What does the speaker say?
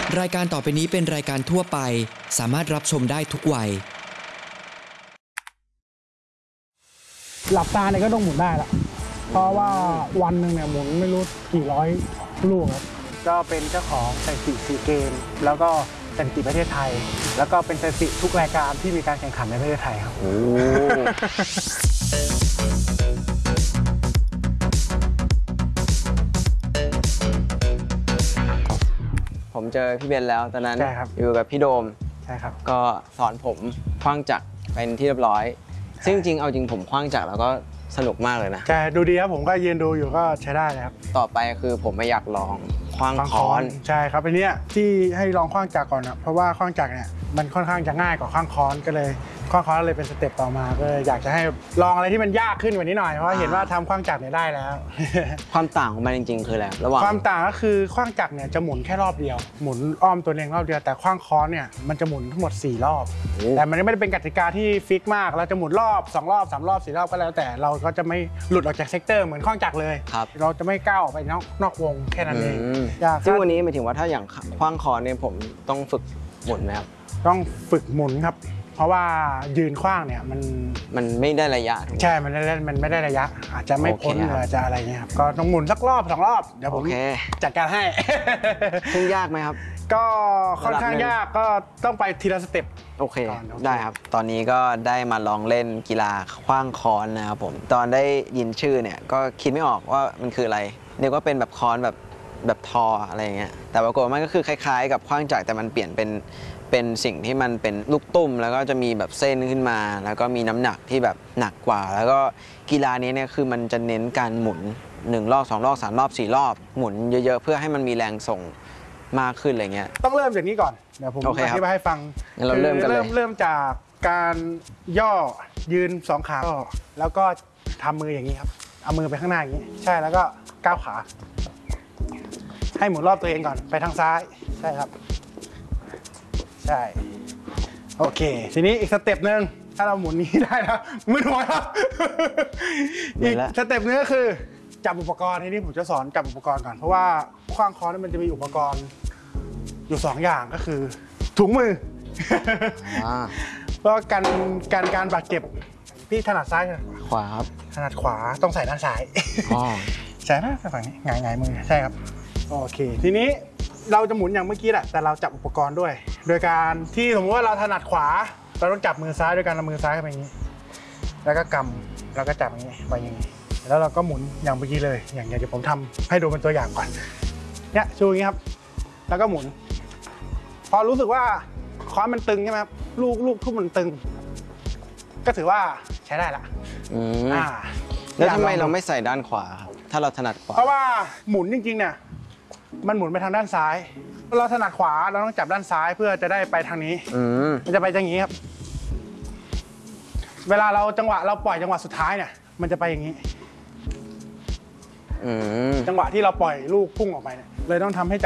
รายการต่อไปนี้เป็นรายการทั่วไปสามารถรับชมได้ทุกวัยหลับตาเนี่ยก็ต้องหมุนได้ละเพราะว่าวันหนึ่งเนี่ยหมุนไม่รู้กี่ร้อยลูกครับก็เป็นเจ้าของสถิติซีเกมแล้วก็สถิติประเทศไทยแล้วก็เป็นสถิติทุกรายการที่มีการแข่งขันในประเทศไทยครับโอ้ผมเจอพี่เบนแล้วตอนนั้นอยู่กับพี่โดมใช่ครับก็สอนผมขว้างจักรเป็นที่เรียบร้อยซึ่งจริงเอาจริงผมขว้างจักรแล้วก็สนุกมากเลยนะใช่ดูดีครับผมก็ยืนดูอยู่ก็ใช้ได้ครับต่อไปคือผมไม่อยากลองขว้างค้อนใช่ครับอันนี้ที่ให้ลองขว้างจักรก่อนนะเพราะว่าขว้างจักรเนี่ยมันค่อนข้างจะง่ายกว่าขว้างค้อนก็เลยขว้างค้อนเลยเป็นสเต็ปต่อมาก็อยากจะให้ลองอะไรที่มันยากขึ้นกว่านี้หน่อยเพราะเห็นว่าทำขว้างจักรเนี่ยได้แล้วความต่างของมันจริงๆคืออะไรระหว่างความต่างก็คือขว้างจักรเนี่ยจะหมุนแค่รอบเดียวหมุนอ้อมตัวเองรอบเดียวแต่ขว้างค้อนเนี่ยมันจะหมุนทั้งหมด4รอบแต่มันไม่ได้เป็นกติกาที่ฟิกมากเราจะหมุนรอบ2รอบ3รอบ4รอบก็แล้วแต่เราก็จะไม่หลุดออกจากเซกเตอร์เหมือนขว้างจักรเลยเราจะไม่ก้าวออกไปนอกวงแค่นั้นเองซึ่งวันนี้หมายถึงว่าถ้าอย่างขว้างค้อนเนี่ยผมต้องฝึกหมุนไหมครับต้องฝึกหมุนครับเพราะว่ายืนขว้างเนี่ยมันไม่ได้ระยะใช่มันไม่ได้ระยะอาจจะไม่พ้นหรืออาจจะอะไรเงี้ยครับก็ต้องหมุนสักรอบ2รอบเดี๋ยวผมจัดการให้ซึ่งยากไหมครับก็ค่อนข้างยากก็ต้องไปทีละสเต็ปโอเคได้ครับตอนนี้ก็ได้มาลองเล่นกีฬาขว้างค้อนนะครับผมตอนได้ยินชื่อเนี่ยก็คิดไม่ออกว่ามันคืออะไรเรียกว่าเป็นแบบค้อนแบบทออะไรอย่างเงี้ยแต่ปรากฏมันก็คือคล้ายๆกับขว้างจักรแต่มันเปลี่ยนเป็นสิ่งที่มันเป็นลูกตุ้มแล้วก็จะมีแบบเส้นขึ้นมาแล้วก็มีน้ำหนักที่แบบหนักกว่าแล้วก็กีฬานี้เนี่ยคือมันจะเน้นการหมุน1รอบ2รอบ3รอบ4รอบหมุนเยอะๆเพื่อให้มันมีแรงส่งมากขึ้นอะไรเงี้ยต้องเริ่มจากนี้ก่อนเดี๋ยวผมอธิบายให้ฟังเราเริ่มกันเลยเริ่มจากการย่อยืน2ขาแล้วก็ทำมืออย่างนี้ครับเอามือไปข้างหน้าอย่างนี้ใช่แล้วก็ก้าวขาให้หมุนรอบตัวเองก่อนไปทางซ้ายใช่ครับใช่โอเคทีนี้อีกสเต็ปหนึ่งถ้าเราหมุนนี้ได้นะมือหัวครับอีกสเต็ปนึงก็คือจับอุปกรณ์ทีนี้ผมจะสอนจับอุปกรณ์ก่อนเพราะว่าขว้างค้อนมันจะมีอุปกรณ์อยู่2อย่างก็คือถุงมือเพราะการบาดเจ็บพี่ถนัดซ้ายขวาครับถนัดขวาต้องใส่ด้านซ้ายใช่นะฝั่งนี้หงายมือใช่ครับโอเคทีนี้เราจะหมุนอย่างเมื่อกี้แหละแต่เราจับอุปกรณ์ด้วยโดยการที่สมมติว่าเราถนัดขวาเราต้องจับมือซ้ายด้วยการเอามือซ้ายเข้าไปอย่างนี้แล้วก็กำแล้วก็จับอย่างนี้ไปอย่างนี้แล้วเราก็หมุนอย่างเมื่อกี้เลยอย่างเดี๋ยวผมทำให้ดูเป็นตัวอย่างก่อนเนี่ยชูอย่างนี้ครับแล้วก็หมุนพอรู้สึกว่าค้อนมันตึงใช่ไหมครับลูกทุ่มมันตึงก็ถือว่าใช้ได้ละแล้วทำไมเราไม่ใส่ด้านขวาครับถ้าเราถนัดขวาเพราะว่าหมุนจริงๆเนี่ยมันหมุนไปทางด้านซ้ายเราถนัดขวาเราต้องจับด้านซ้ายเพื่อจะได้ไปทางนี้มันจะไปอย่างนี้ครับเวลาเราจังหวะเราปล่อยจังหวะสุดท้ายเนี่ยมันจะไปอย่างนี้จังหวะที่เราปล่อยลูกพุ่งออกไปเนี่ยเลยต้องทำให้